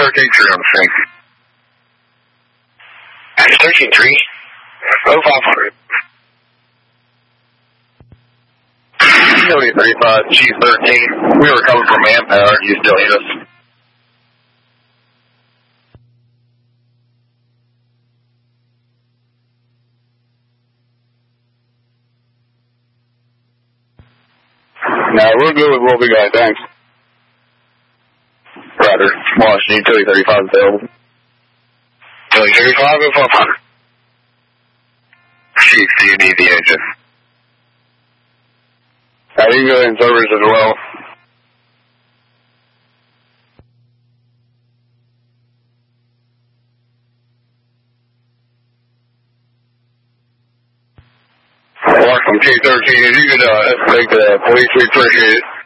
13-3 on the scene. That's 13-3. 0500. Utility 35, Chief 13. We were coming from manpower. Do you still hear us? No, we're good with what we got, thanks. Roger. Washington, Utility 35 is available. Utility 35 and 500. Chief, do you need the engine? You can go in service as well. Mark from K13, if you could escalate the police, we appreciate it.